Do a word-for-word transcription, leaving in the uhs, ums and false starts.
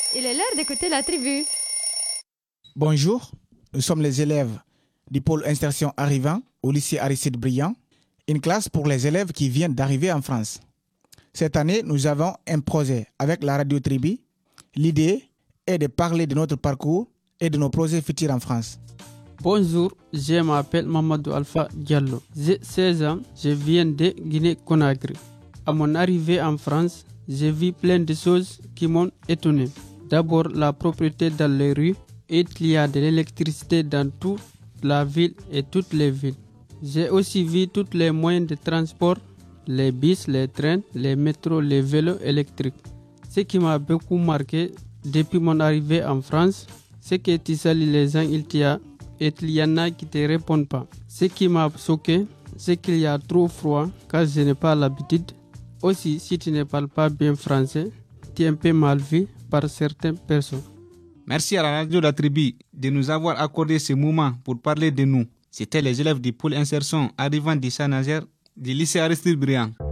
il est l'heure d'écouter la tribu. Bonjour, nous sommes les élèves du pôle insertion arrivant au lycée Aristide Briand, une classe pour les élèves qui viennent d'arriver en France. Cette année, nous avons un projet avec la radio Tribu. L'idée est de parler de notre parcours et de nos projets futurs en France. Bonjour, je m'appelle Mamadou Alpha Diallo. J'ai seize ans, je viens de Guinée-Conakry. À mon arrivée en France, j'ai vu plein de choses qui m'ont étonné. D'abord, la propriété dans les rues, et il y a de l'électricité dans toute la ville et toutes les villes. J'ai aussi vu tous les moyens de transport, les bus, les trains, les métros, les vélos électriques. Ce qui m'a beaucoup marqué depuis mon arrivée en France, c'est que tu salues les gens, il y a et il y en a qui ne te répondent pas. Ce qui m'a choqué, c'est qu'il y a trop froid car je n'ai pas l'habitude. Aussi, si tu ne parles pas bien français, tu es un peu mal vu par certaines personnes. Merci à la radio La Tribu de nous avoir accordé ce moment pour parler de nous. C'était les élèves du pôle insertion arrivant du Saint-Nazaire du lycée Aristide Briand.